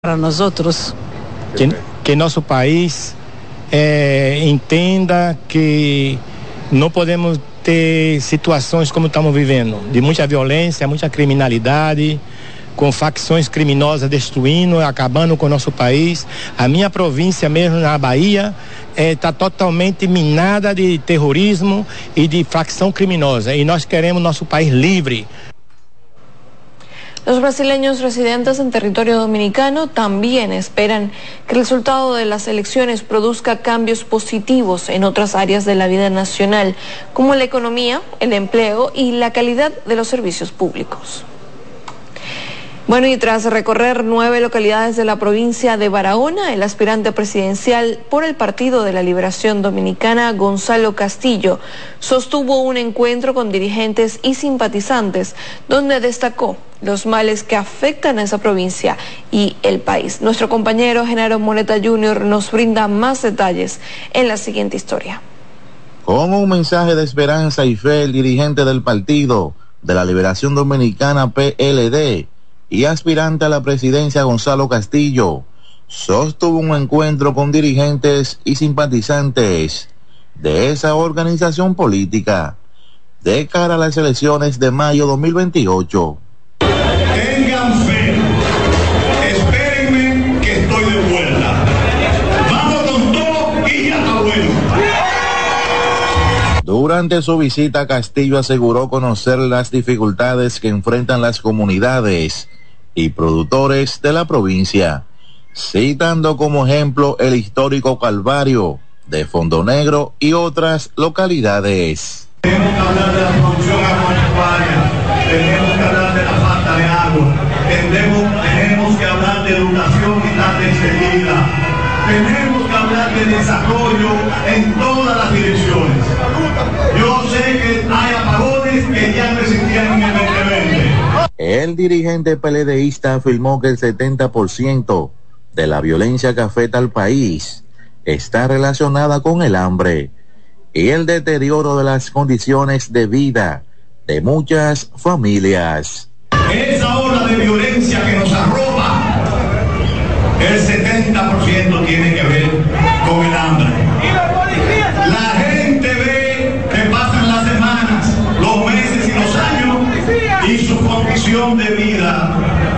para nosotros. Que nosso país entenda que não podemos ter situações como estamos vivendo, de muita violência, muita criminalidade, com facções criminosas destruindo, acabando com o nosso país. A minha província mesmo, na Bahia, está totalmente minada de terrorismo e de facção criminosa, e nós queremos nosso país livre. Los brasileños residentes en territorio dominicano también esperan que el resultado de las elecciones produzca cambios positivos en otras áreas de la vida nacional, como la economía, el empleo y la calidad de los servicios públicos. Bueno, y tras recorrer 9 localidades de la provincia de Barahona, el aspirante presidencial por el Partido de la Liberación Dominicana, Gonzalo Castillo, sostuvo un encuentro con dirigentes y simpatizantes, donde destacó los males que afectan a esa provincia y el país. Nuestro compañero Genaro Moreta Jr. nos brinda más detalles en la siguiente historia. Con un mensaje de esperanza y fe, el dirigente del Partido de la Liberación Dominicana, PLD, y aspirante a la presidencia, Gonzalo Castillo, sostuvo un encuentro con dirigentes y simpatizantes de esa organización política de cara a las elecciones de mayo 2028. Tengan fe, espérenme que estoy de vuelta. Vamos con todo y ya está bueno. Durante su visita, Castillo aseguró conocer las dificultades que enfrentan las comunidades y productores de la provincia, citando como ejemplo el histórico Calvario de Fondo Negro y otras localidades. Tenemos que hablar de la producción agropecuaria, tenemos que hablar de la falta de agua, tenemos que hablar de educación y tarde enseguida, tenemos que hablar de desarrollo en todas las direcciones. Yo sé que hay apagones que ya no existían en el 2020. El dirigente PLDista afirmó que el 70% de la violencia que afecta al país está relacionada con el hambre y el deterioro de las condiciones de vida de muchas familias. Esa ola de violencia que nos arropa, el 70% tiene que ver con el hambre. La gente ve que pasan las semanas, los meses y los años y su condición de vida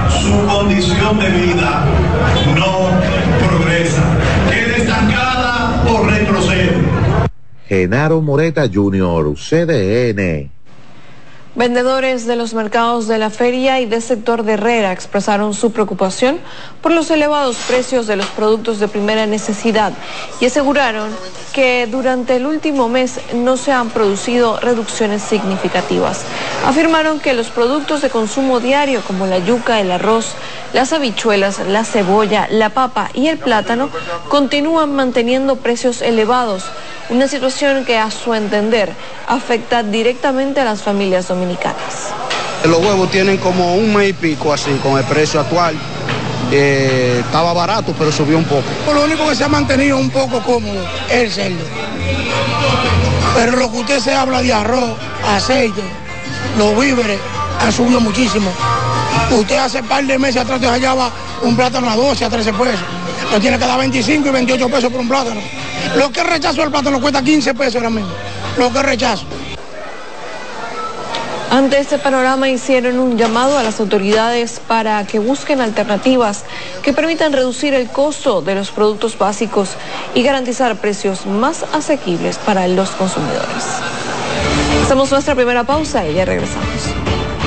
no progresa, queda estancada o retrocede. Genaro Moreta Jr., CDN. Vendedores de los mercados de la feria y del sector de Herrera expresaron su preocupación por los elevados precios de los productos de primera necesidad y aseguraron que durante el último mes no se han producido reducciones significativas. Afirmaron que los productos de consumo diario como la yuca, el arroz, las habichuelas, la cebolla, la papa y el plátano continúan manteniendo precios elevados, una situación que a su entender afecta directamente a las familias dominicanas. Los huevos tienen como un mes y pico así con el precio actual. Estaba barato pero subió un poco. Lo único que se ha mantenido un poco cómodo es el cerdo. Pero lo que usted se habla de arroz, aceite, los víveres, ha subido muchísimo. Usted hace un par de meses atrás te hallaba un plátano a 12, a 13 pesos. Lo tiene que dar 25 y 28 pesos por un plátano. Lo que rechazo del plátano cuesta 15 pesos ahora mismo. Lo que rechazo. Ante este panorama hicieron un llamado a las autoridades para que busquen alternativas que permitan reducir el costo de los productos básicos y garantizar precios más asequibles para los consumidores. Hacemos nuestra primera pausa y ya regresamos.